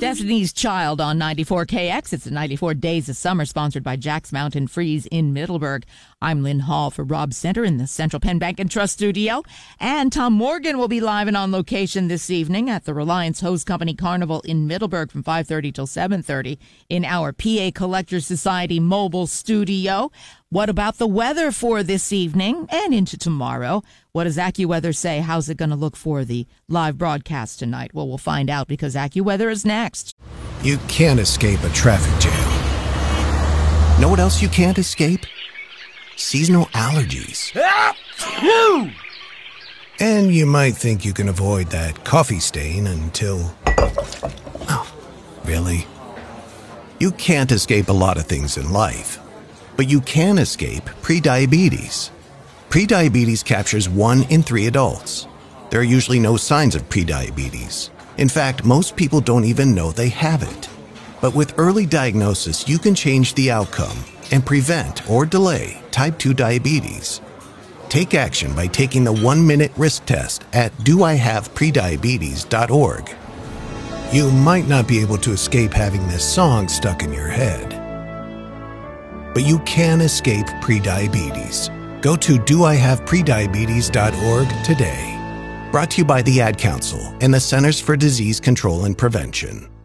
Destiny's Child on 94KX. It's the 94 Days of Summer, sponsored by Jack's Mountain Freeze in Middleburg. I'm Lynn Hall for Rob Center in the Central Penn Bank and Trust studio. And Tom Morgan will be live and on location this evening at the Reliance Hose Company Carnival in Middleburg from 5:30 till 7:30 in our PA Collectors Society mobile studio. What about the weather for this evening and into tomorrow? What does AccuWeather say? How's it going to look for the live broadcast tonight? Well, we'll find out because AccuWeather is next. You can't escape a traffic jam. Know what else you can't escape? Seasonal allergies. And you might think you can avoid that coffee stain until... Oh, really? You can't escape a lot of things in life, but you can escape prediabetes. Prediabetes captures 1 in 3 adults. There are usually no signs of prediabetes. In fact, most people don't even know they have it. But with early diagnosis, you can change the outcome and prevent or delay type 2 diabetes. Take action by taking the 1-minute risk test at doihaveprediabetes.org. You might not be able to escape having this song stuck in your head, but you can escape prediabetes. Go to doihaveprediabetes.org today. Brought to you by the Ad Council and the Centers for Disease Control and Prevention.